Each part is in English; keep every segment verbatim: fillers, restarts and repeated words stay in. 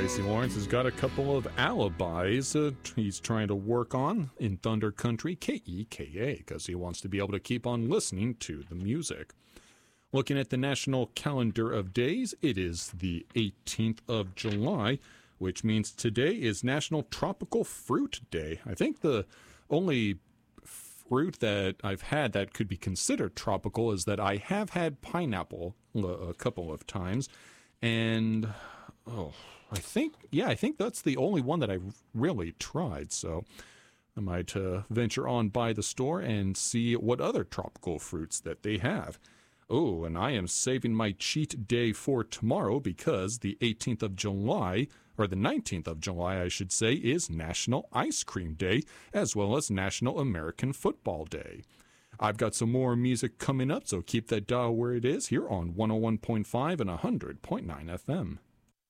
Tracy Lawrence has got a couple of alibis uh, he's trying to work on in Thunder Country, K E K A, because he wants to be able to keep on listening to the music. Looking at the national calendar of days, it is the eighteenth of July, which means today is National Tropical Fruit Day. I think the only fruit that I've had that could be considered tropical is that I have had pineapple a couple of times, and oh, I think, yeah, I think that's the only one that I've really tried, so I might uh, venture on by the store and see what other tropical fruits that they have. Oh, and I am saving my cheat day for tomorrow because the eighteenth of July, or the nineteenth of July, I should say, is National Ice Cream Day, as well as National American Football Day. I've got some more music coming up, so keep that dial where it is here on one oh one point five and one hundred point nine F M.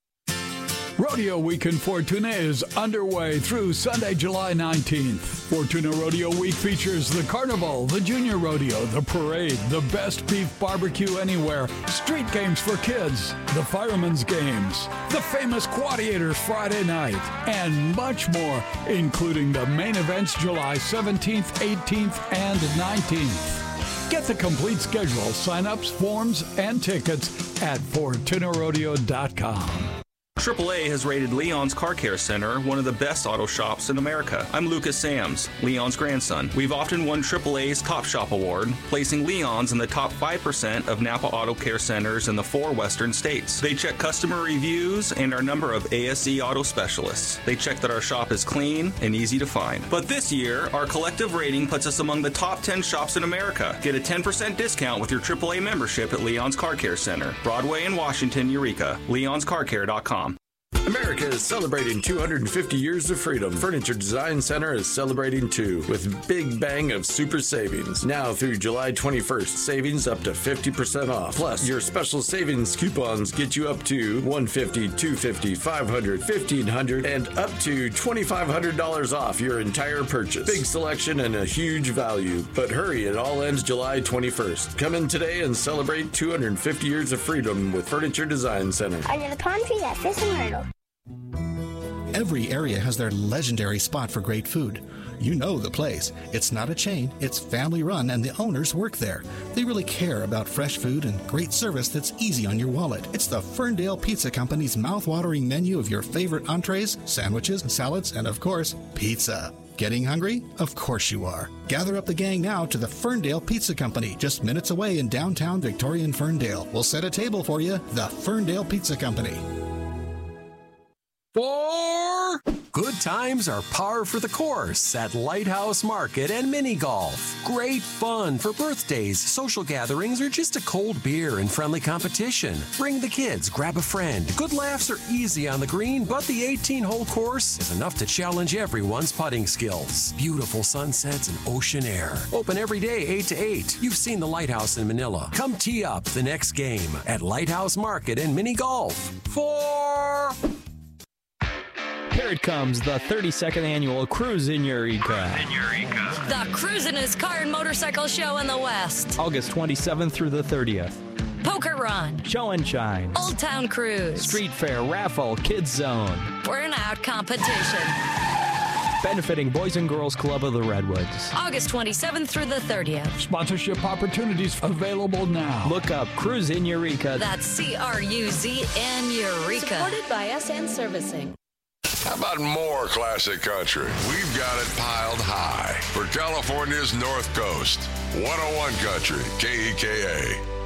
Rodeo Week in Fortuna is underway through Sunday, July nineteenth. Fortuna Rodeo Week features the Carnival, the Junior Rodeo, the Parade, the Best Beef Barbecue Anywhere, street games for kids, the Fireman's Games, the famous Quadiators Friday night, and much more, including the main events July seventeenth, eighteenth, and nineteenth. Get the complete schedule, sign-ups, forms, and tickets at Fortuna Rodeo dot com. triple A has rated Leon's Car Care Center one of the best auto shops in America. I'm Lucas Sams, Leon's grandson. We've often won triple A's Top Shop Award, placing Leon's in the top five percent of Napa Auto Care Centers in the four western states. They check customer reviews and our number of A S E auto specialists. They check that our shop is clean and easy to find. But this year, our collective rating puts us among the top ten shops in America. Get a ten percent discount with your triple A membership at Leon's Car Care Center, Broadway in Washington, Eureka. Leons Car Care dot com. America is celebrating two hundred fifty years of freedom. Furniture Design Center is celebrating too, with Big Bang of super savings. Now through July twenty-first, savings up to fifty percent off. Plus, your special savings coupons get you up to one hundred fifty dollars, two hundred fifty dollars, five hundred dollars, fifteen hundred dollars, and up to twenty-five hundred dollars off your entire purchase. Big selection and a huge value. But hurry, it all ends July twenty-first. Come in today and celebrate two hundred fifty years of freedom with Furniture Design Center. Under the palm tree at Fish and Myrtle. Every area has their legendary spot for great food. You know the place. It's not a chain, it's family run, and the owners work there. They really care about fresh food and great service that's easy on your wallet. It's the Ferndale Pizza Company's mouth-watering menu of your favorite entrees, sandwiches, salads, and of course, pizza. Getting hungry? Of course you are. Gather up the gang now to the Ferndale Pizza Company, just minutes away in downtown Victorian Ferndale. We'll set a table for you, the Ferndale Pizza Company. Four. Good times are par for the course at Lighthouse Market and Mini Golf. Great fun for birthdays, social gatherings, or just a cold beer and friendly competition. Bring the kids, grab a friend. Good laughs are easy on the green, but the eighteen-hole course is enough to challenge everyone's putting skills. Beautiful sunsets and ocean air. Open every day eight to eight. You've seen the Lighthouse in Manila. Come tee up the next game at Lighthouse Market and Mini Golf. Four. Here it comes, the thirty-second annual Cruise in Eureka. Cruise in Eureka. The Cruisin'est Car and Motorcycle Show in the West. August twenty-seventh through the thirtieth. Poker Run. Show and Shines. Old Town Cruise. Street Fair, Raffle, Kids Zone. Burnout Competition. Benefiting Boys and Girls Club of the Redwoods. August twenty-seventh through the thirtieth. Sponsorship opportunities available now. Look up Cruise in Eureka. That's C R U Z N Eureka. Supported by S N Servicing. How about more classic country? We've got it piled high for California's North Coast. one oh one Country, K E K A.